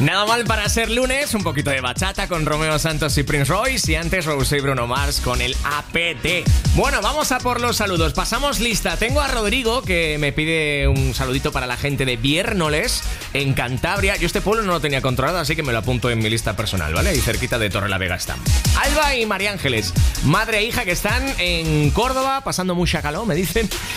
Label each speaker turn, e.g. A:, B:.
A: Nada mal para ser lunes, un poquito de bachata con Romeo Santos y Prince Royce y antes Rosé y Bruno Mars con el APT. Bueno, vamos a por los saludos, pasamos lista. Tengo a Rodrigo que me pide un saludito para la gente de Viernoles en Cantabria. Yo este pueblo no lo tenía controlado, así que me lo apunto en mi lista personal, ¿vale? Y cerquita de Torrelavega está. Alba y María Ángeles, madre e hija que están en Córdoba pasando mucha calor, me dicen.